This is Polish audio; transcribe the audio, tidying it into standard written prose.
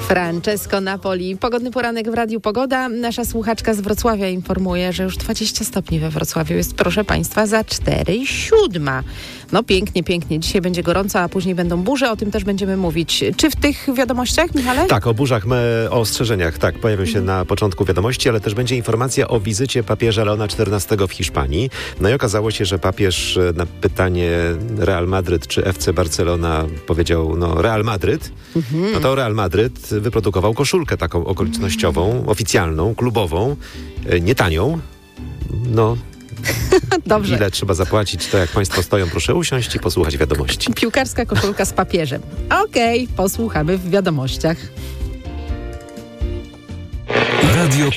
Francesco Napoli. Pogodny poranek w Radiu Pogoda. Nasza słuchaczka z Wrocławia informuje, że już 20 stopni we Wrocławiu jest, proszę Państwa, za 4:07. No pięknie, pięknie. Dzisiaj będzie gorąco, a później będą burze. O tym też będziemy mówić. Czy w tych wiadomościach, Michale? Tak, o burzach, o ostrzeżeniach, tak, pojawią się na początku wiadomości, ale też będzie informacja o wizycie papieża Leona XIV w Hiszpanii. No i okazało się, że papież na pytanie Real Madryt czy FC Barcelona powiedział, Real Madryt. No to Real Madryt wyprodukował koszulkę taką okolicznościową, oficjalną, klubową, nie tanią. Dobrze. Ile trzeba zapłacić, to jak Państwo stoją, proszę usiąść i posłuchać wiadomości. Piłkarska koszulka z papieżem. Okej, posłuchamy w wiadomościach. Radio